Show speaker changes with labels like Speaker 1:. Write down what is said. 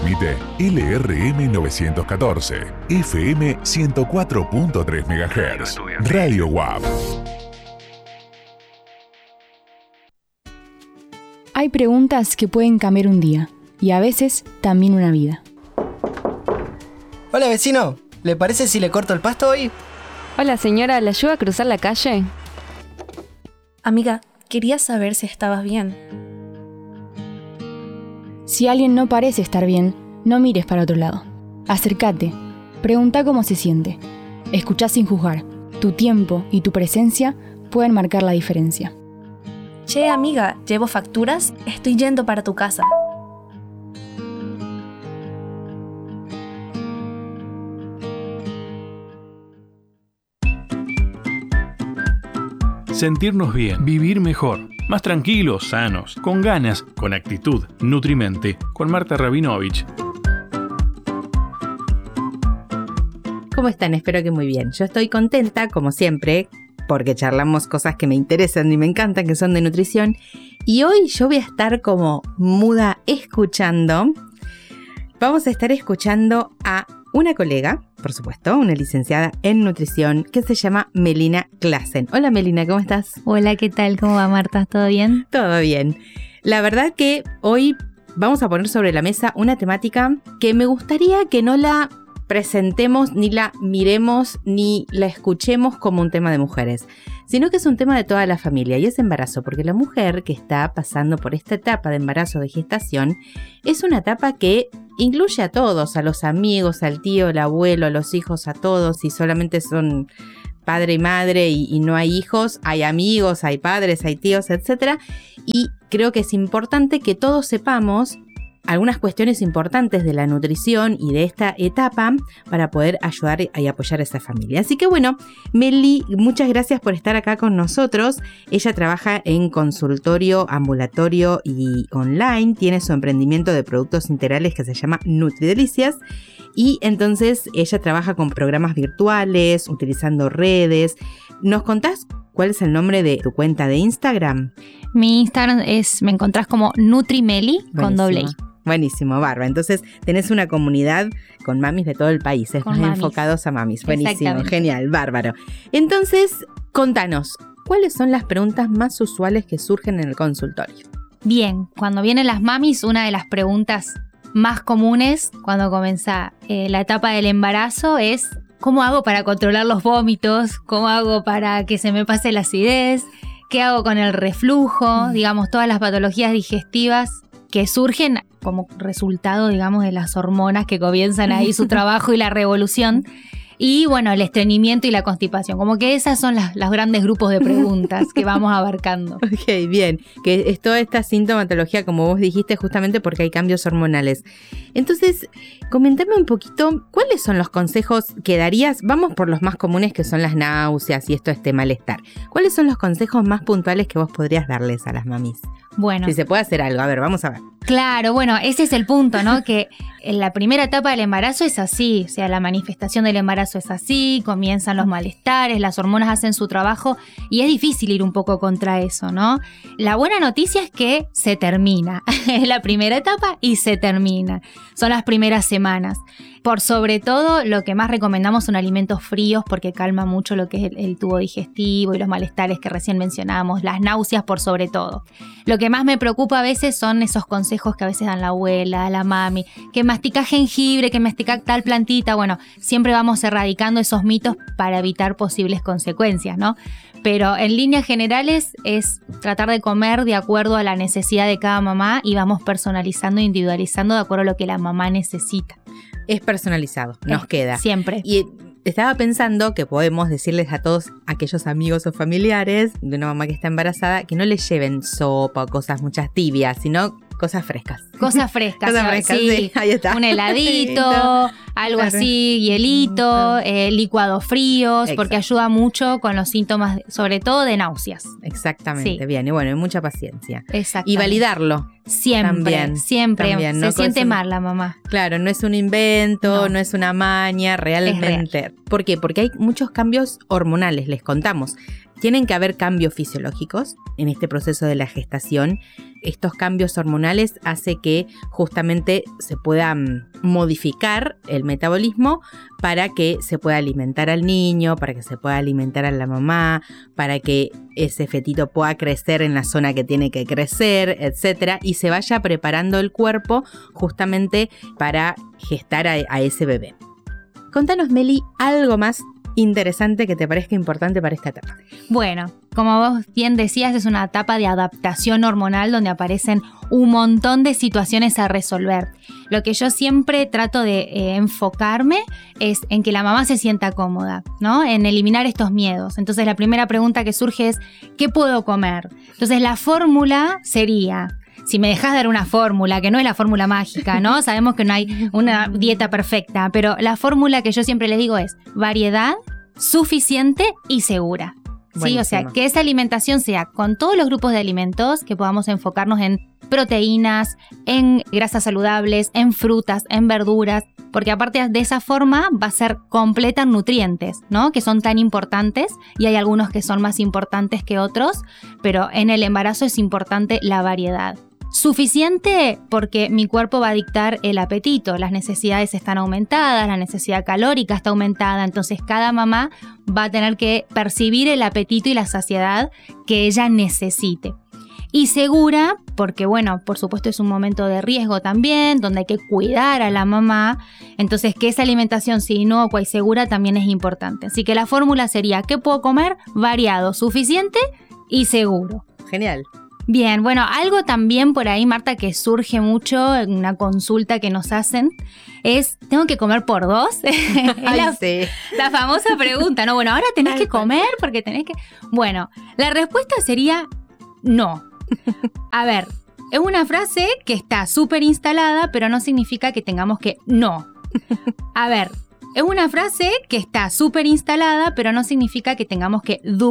Speaker 1: Transmite LRM 914, FM 104.3 MHz, Radio WAP.
Speaker 2: Hay preguntas que pueden cambiar un día y a veces también una vida.
Speaker 3: Hola vecino, ¿le parece si le corto el pasto hoy?
Speaker 4: Hola señora, ¿le ayuda a cruzar la calle?
Speaker 5: Amiga, quería saber si estabas bien.
Speaker 2: Si alguien no parece estar bien, no mires para otro lado. Acércate, pregunta cómo se siente. Escuchá sin juzgar. Tu tiempo y tu presencia pueden marcar la diferencia.
Speaker 5: Che, amiga, ¿llevo facturas? Estoy yendo para tu casa.
Speaker 6: Sentirnos bien, vivir mejor, más tranquilos, sanos, con ganas, con actitud, Nutrimente, con Marta Rabinovich.
Speaker 7: ¿Cómo están? Espero que muy bien. Yo estoy contenta, como siempre, porque charlamos cosas que me interesan y me encantan, que son de nutrición. Y hoy yo voy a estar como muda escuchando. Vamos a estar escuchando a una colega, por supuesto, una licenciada en nutrición que se llama Melina Clasen. Hola Melina, ¿cómo estás?
Speaker 8: Hola, ¿qué tal? ¿Cómo va Marta? ¿Todo bien?
Speaker 7: Todo bien. La verdad que hoy vamos a poner sobre la mesa una temática que me gustaría que no la presentemos, ni la miremos, ni la escuchemos como un tema de mujeres, sino que es un tema de toda la familia y es embarazo, porque la mujer que está pasando por esta etapa de embarazo, de gestación, es una etapa que incluye a todos, a los amigos, al tío, al abuelo, a los hijos, a todos. Si solamente son padre y madre y no hay hijos, hay amigos, hay padres, hay tíos, etc. Y creo que es importante que todos sepamos algunas cuestiones importantes de la nutrición y de esta etapa para poder ayudar y apoyar a esa familia. Así que bueno, Meli, muchas gracias por estar acá con nosotros. Ella trabaja en consultorio ambulatorio y online, tiene su emprendimiento de productos integrales que se llama NutriDelicias y entonces ella trabaja con programas virtuales, utilizando redes. ¿Nos contás cuál es el nombre de tu cuenta de Instagram?
Speaker 8: Mi Instagram me encontrás como NutriMeli con doble I.
Speaker 7: Buenísimo, bárbaro. Entonces tenés una comunidad con mamis de todo el país,
Speaker 8: con mamis
Speaker 7: enfocados a mamis. Buenísimo, genial, bárbaro. Entonces, contanos, ¿cuáles son las preguntas más usuales que surgen en el consultorio?
Speaker 8: Bien, cuando vienen las mamis, una de las preguntas más comunes cuando comienza la etapa del embarazo es ¿cómo hago para controlar los vómitos? ¿Cómo hago para que se me pase la acidez? ¿Qué hago con el reflujo? Digamos, todas las patologías digestivas que surgen como resultado, digamos, de las hormonas que comienzan ahí su trabajo y la revolución. Y bueno, el estreñimiento y la constipación. Como que esas son los grandes grupos de preguntas que vamos abarcando.
Speaker 7: Ok, bien. Que es toda esta sintomatología, como vos dijiste, justamente porque hay cambios hormonales. Entonces, comentame un poquito, ¿cuáles son los consejos que darías? Vamos por los más comunes, que son las náuseas y este malestar. ¿Cuáles son los consejos más puntuales que vos podrías darles a las mamis?
Speaker 8: Bueno.
Speaker 7: Si se puede hacer algo. A ver, vamos a ver.
Speaker 8: Claro, bueno, ese es el punto, ¿no? Que en la primera etapa del embarazo es así, o sea, la manifestación del embarazo es así, comienzan los malestares, las hormonas hacen su trabajo y es difícil ir un poco contra eso, ¿no? La buena noticia es que se termina, es la primera etapa y se termina, son las primeras semanas. Por sobre todo, lo que más recomendamos son alimentos fríos porque calma mucho lo que es el tubo digestivo y los malestares que recién mencionamos, las náuseas por sobre todo. Lo que más me preocupa a veces son esos consejos que a veces dan la abuela, la mami, que mastica jengibre, que mastica tal plantita. Bueno, siempre vamos erradicando esos mitos para evitar posibles consecuencias, ¿no? Pero en líneas generales es tratar de comer de acuerdo a la necesidad de cada mamá y vamos personalizando e individualizando de acuerdo a lo que la mamá necesita.
Speaker 7: Es personalizado, nos queda.
Speaker 8: Siempre.
Speaker 7: Y estaba pensando que podemos decirles a todos aquellos amigos o familiares de una mamá que está embarazada que no les lleven sopa o cosas muchas tibias, sino cosas frescas.
Speaker 8: Cosas frescas.
Speaker 7: Cosas frescas, sí. Ahí está.
Speaker 8: Un heladito, algo
Speaker 7: claro.
Speaker 8: así, hielito, licuados fríos,
Speaker 7: Exacto.
Speaker 8: porque ayuda mucho con los síntomas, sobre todo de náuseas.
Speaker 7: Exactamente,
Speaker 8: Sí.
Speaker 7: bien. Y bueno, y mucha paciencia.
Speaker 8: Exacto.
Speaker 7: Y validarlo.
Speaker 8: Siempre.
Speaker 7: También, ¿no?
Speaker 8: Se siente mal la mamá.
Speaker 7: Claro, no es un invento, no es una maña, realmente. ¿Por qué? Porque hay muchos cambios hormonales, les contamos. Tienen que haber cambios fisiológicos en este proceso de la gestación. Estos cambios hormonales hacen que justamente se pueda modificar el metabolismo para que se pueda alimentar al niño, para que se pueda alimentar a la mamá, para que ese fetito pueda crecer en la zona que tiene que crecer, etcétera, y se vaya preparando el cuerpo justamente para gestar a ese bebé. Contanos, Meli, algo más interesante que te parezca importante para esta etapa.
Speaker 8: Bueno, como vos bien decías, es una etapa de adaptación hormonal donde aparecen un montón de situaciones a resolver. Lo que yo siempre trato de enfocarme es en que la mamá se sienta cómoda, ¿no? En eliminar estos miedos. Entonces la primera pregunta que surge es, ¿qué puedo comer? Entonces la fórmula sería, si me dejás dar una fórmula, que no es la fórmula mágica, ¿no? Sabemos que no hay una dieta perfecta, pero la fórmula que yo siempre les digo es variedad, suficiente y segura. ¿Sí? O sea, que esa alimentación sea con todos los grupos de alimentos, que podamos enfocarnos en proteínas, en grasas saludables, en frutas, en verduras, porque aparte de esa forma va a ser completa en nutrientes, ¿no? Que son tan importantes y hay algunos que son más importantes que otros, pero en el embarazo es importante la variedad. Suficiente porque mi cuerpo va a dictar el apetito, las necesidades están aumentadas, la necesidad calórica está aumentada, entonces cada mamá va a tener que percibir el apetito y la saciedad que ella necesite. Y segura, porque bueno, por supuesto es un momento de riesgo también, donde hay que cuidar a la mamá, entonces que esa alimentación sea inocua y segura también es importante. Así que la fórmula sería, ¿qué puedo comer? Variado, suficiente y seguro.
Speaker 7: Genial.
Speaker 8: Bien, bueno, algo también por ahí, Marta, que surge mucho en una consulta que nos hacen es, ¿tengo que comer por dos? La famosa pregunta, ¿no? Bueno, ahora tenés que comer porque tenés que... Bueno, la respuesta sería no. A ver, es una frase que está súper instalada, pero no significa que tengamos que no. A ver, es una frase que está súper instalada, pero no significa que tengamos que